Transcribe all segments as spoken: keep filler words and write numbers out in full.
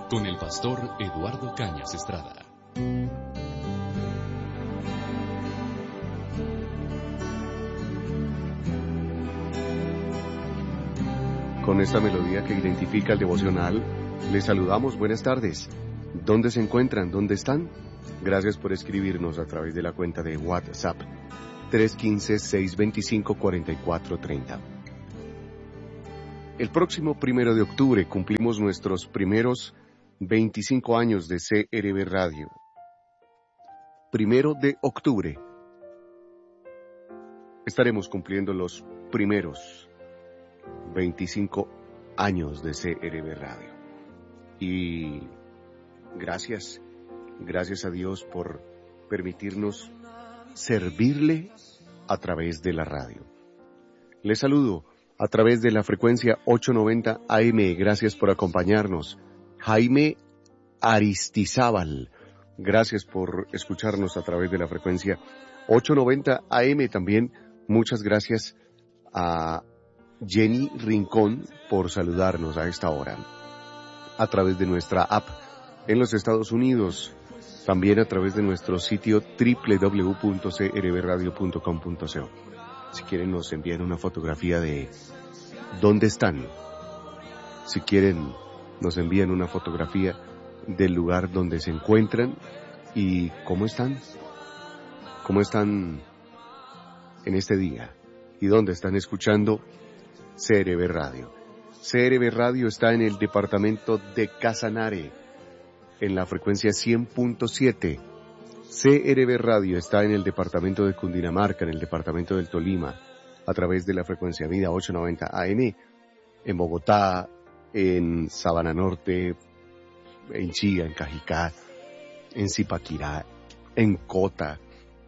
con el pastor Eduardo Cañas Estrada. Con esta melodía que identifica el devocional, les saludamos. Buenas tardes. ¿Dónde se encuentran? ¿Dónde están? Gracias por escribirnos a través de la cuenta de WhatsApp tres uno cinco, seis dos cinco, cuatro cuatro tres cero. El próximo primero de octubre cumplimos nuestros primeros veinticinco años de C R B Radio. Primero de octubre estaremos cumpliendo los primeros veinticinco años de C R B Radio. Y gracias, gracias a Dios por permitirnos servirle a través de la radio. Les saludo a través de la frecuencia ochocientos noventa A M. Gracias por acompañarnos. Jaime Aristizábal, gracias por escucharnos a través de la frecuencia ochocientos noventa A M. También muchas gracias a Jenny Rincón por saludarnos a esta hora a través de nuestra app en los Estados Unidos, también a través de nuestro sitio doble u doble u doble u punto c r b radio punto com punto co. Si quieren nos envían una fotografía de dónde están. Si quieren nos envían una fotografía del lugar donde se encuentran y cómo están, cómo están en este día y dónde están escuchando C R B Radio. C R B Radio está en el departamento de Casanare, en la frecuencia cien punto siete. C R B Radio está en el departamento de Cundinamarca, en el departamento del Tolima, a través de la frecuencia Vida ochocientos noventa A M, en Bogotá, en Sabana Norte, en Chía, en Cajicá, en Zipaquirá, en Cota,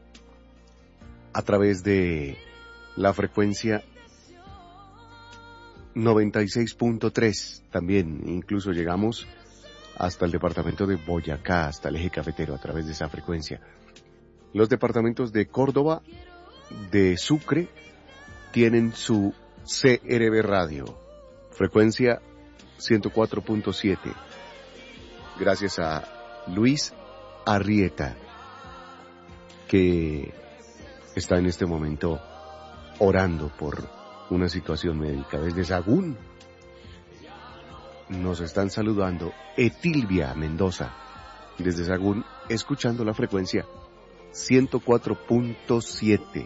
a través de la frecuencia noventa y seis punto tres, también incluso llegamos hasta el departamento de Boyacá, hasta el eje cafetero, a través de esa frecuencia. Los departamentos de Córdoba, de Sucre, tienen su C R B Radio, frecuencia ciento cuatro punto siete. Gracias a Luis Arrieta, que está en este momento orando por una situación médica. Desde Sagún nos están saludando Etilvia Mendoza, desde Sagún, escuchando la frecuencia ciento cuatro punto siete.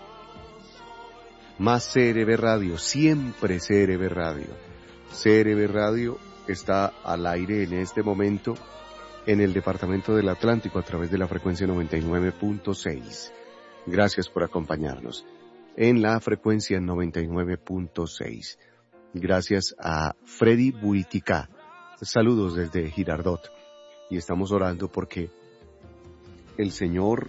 Más C R B Radio, siempre C R B Radio. C R B Radio está al aire en este momento en el departamento del Atlántico a través de la frecuencia noventa y nueve punto seis. Gracias por acompañarnos en la frecuencia noventa y nueve punto seis. Gracias a Freddy Buitica. Saludos desde Girardot. Y estamos orando porque el Señor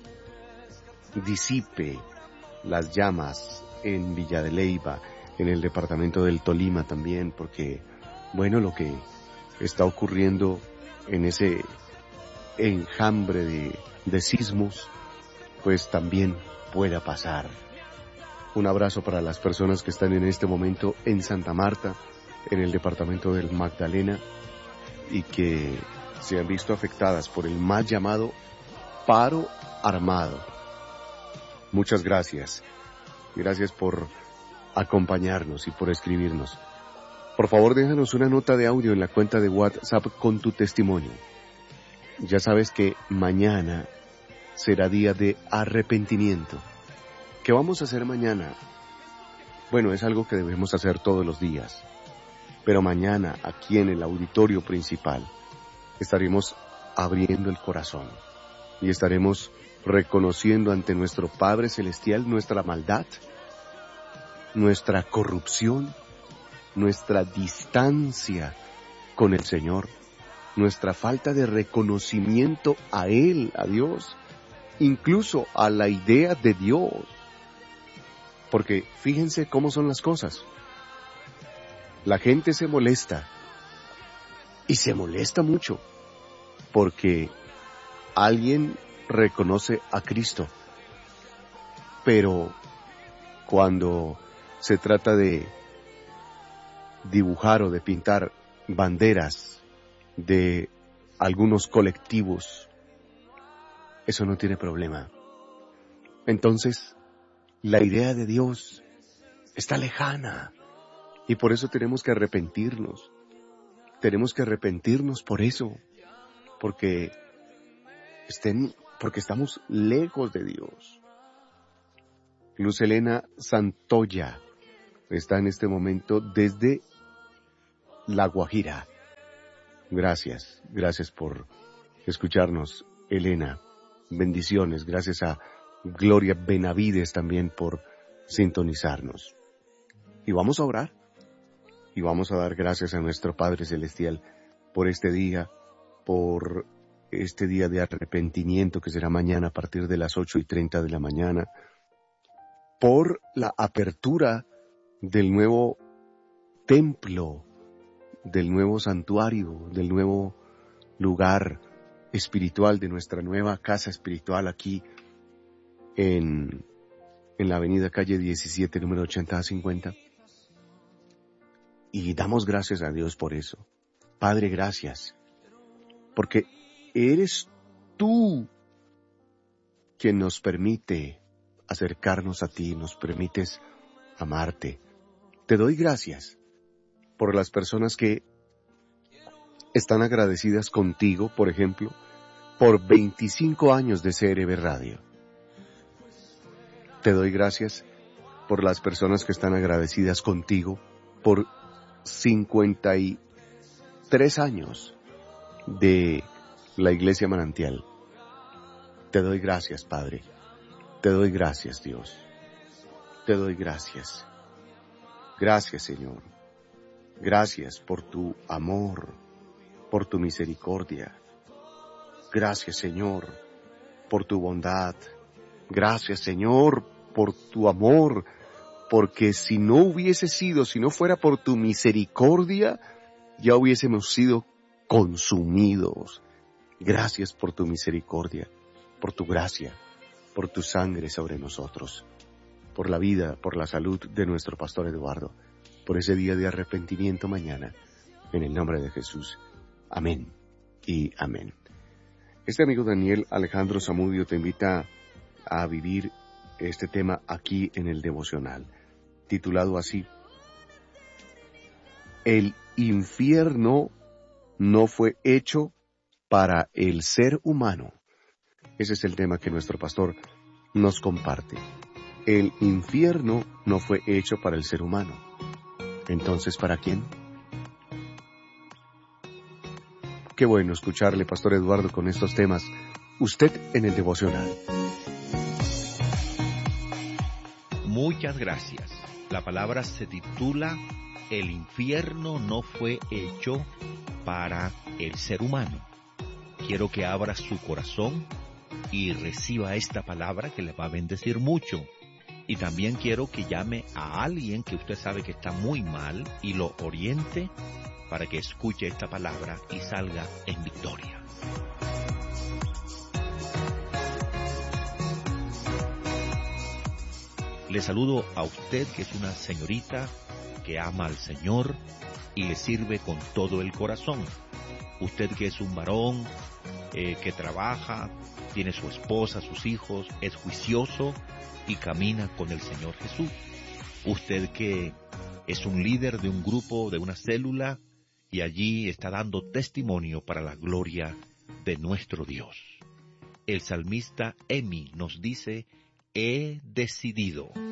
disipe las llamas en Villa de Leyva, en el departamento del Tolima también, porque, bueno, lo que está ocurriendo en ese enjambre de, de sismos, pues también pueda pasar. Un abrazo para las personas que están en este momento en Santa Marta, en el departamento del Magdalena, y que se han visto afectadas por el mal llamado paro armado. Muchas gracias. Gracias por acompañarnos y por escribirnos. Por favor, déjanos una nota de audio en la cuenta de WhatsApp con tu testimonio. Ya sabes que mañana será día de arrepentimiento. ¿Qué vamos a hacer mañana? Bueno, es algo que debemos hacer todos los días. Pero mañana, aquí en el auditorio principal, estaremos abriendo el corazón y estaremos reconociendo ante nuestro Padre Celestial nuestra maldad, nuestra corrupción, nuestra distancia con el Señor, nuestra falta de reconocimiento a Él, a Dios, incluso a la idea de Dios. Porque fíjense cómo son las cosas. La gente se molesta, y se molesta mucho, porque alguien reconoce a Cristo. Pero cuando se trata de dibujar o de pintar banderas de algunos colectivos, eso no tiene problema. Entonces, la idea de Dios está lejana y por eso tenemos que arrepentirnos. Tenemos que arrepentirnos por eso, porque estén, porque estamos lejos de Dios. Luz Helena Santoya está en este momento desde La Guajira. Gracias, gracias por escucharnos, Elena. Bendiciones, gracias a Gloria Benavides también por sintonizarnos. Y vamos a orar, y vamos a dar gracias a nuestro Padre Celestial por este día, por este día de arrepentimiento que será mañana a partir de las ocho y treinta de la mañana, por la apertura del nuevo templo, del nuevo santuario, del nuevo lugar espiritual, de nuestra nueva casa espiritual aquí en, en la avenida calle diecisiete, número ochenta a cincuenta. Y damos gracias a Dios por eso. Padre, gracias, porque eres tú quien nos permite acercarnos a ti, nos permites amarte. Te doy gracias por las personas que están agradecidas contigo, por ejemplo, por veinticinco años de C R B Radio. Te doy gracias por las personas que están agradecidas contigo por cincuenta y tres años de la Iglesia Manantial. Te doy gracias, Padre. Te doy gracias, Dios. Te doy gracias. Gracias, Señor. Gracias por tu amor, por tu misericordia. Gracias, Señor, por tu bondad. Gracias, Señor, por tu amor, porque si no hubiese sido, si no fuera por tu misericordia, ya hubiésemos sido consumidos. Gracias por tu misericordia, por tu gracia, por tu sangre sobre nosotros, por la vida, por la salud de nuestro pastor Eduardo, por ese día de arrepentimiento mañana, en el nombre de Jesús. Amén y amén. Este amigo Daniel Alejandro Zamudio te invita a vivir este tema aquí en el devocional, titulado así: El infierno no fue hecho para el ser humano. Ese es el tema que nuestro pastor nos comparte. El infierno no fue hecho para el ser humano. Entonces, ¿para quién? Qué bueno escucharle, Pastor Eduardo, con estos temas. Usted en el devocional. Muchas gracias. La palabra se titula El infierno no fue hecho para el ser humano. Quiero que abra su corazón y reciba esta palabra que le va a bendecir mucho. Y también quiero que llame a alguien que usted sabe que está muy mal y lo oriente para que escuche esta palabra y salga en victoria. Le saludo a usted, que es una señorita que ama al Señor y le sirve con todo el corazón. Usted que es un varón eh, que trabaja, tiene su esposa, sus hijos, es juicioso y camina con el Señor Jesús. Usted que es un líder de un grupo, de una célula, y allí está dando testimonio para la gloria de nuestro Dios. El salmista Emi nos dice: he decidido.